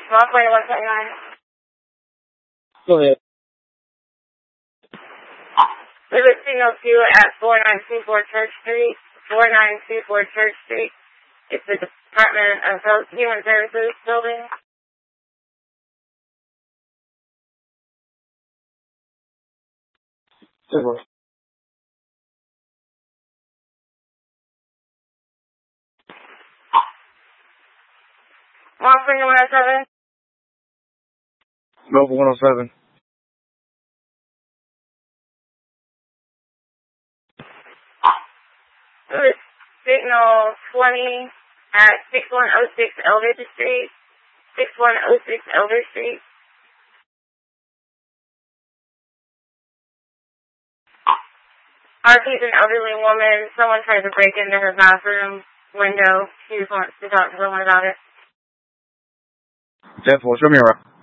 Small 2179. Go ahead. We have a signal 2 at 4924 Church Street. 4924 Church Street. It's the Department of Health Human Services building. Super. Small 107. Nova 107. Signal 20 at 6106 Elder Street. 6106 Elder Street. RP's an elderly woman. Someone tried to break into her bathroom window. She just wants to talk to someone about it. 10-4, show me around.